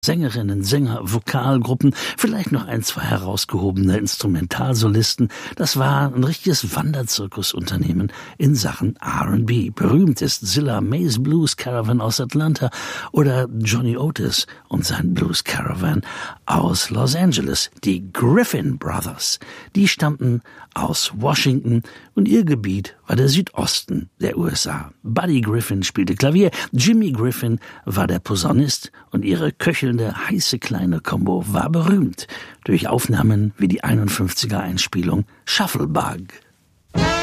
Sängerinnen, Sänger, Vokalgruppen, vielleicht noch ein, zwei herausgehobene Instrumentalsolisten. Das war ein richtiges Wanderzirkusunternehmen in Sachen R&B. Berühmt ist Zilla Mays Blues Caravan aus Atlanta oder Johnny Otis und sein Blues Caravan aus Los Angeles. Die Griffin Brothers, die stammten aus Washington und ihr Gebiet war der Südosten der USA. Buddy Griffin spielte Klavier, Jimmy Griffin war der Posaunist und ihre köchelnde, heiße kleine Combo war berühmt durch Aufnahmen wie die 51er Einspielung Shufflebug.